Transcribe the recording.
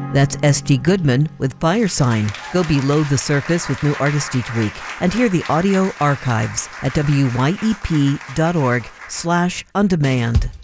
That's SD Goodman with Firesign. Go below the surface with new artist each week and hear the audio archives at wyep.org/ondemand.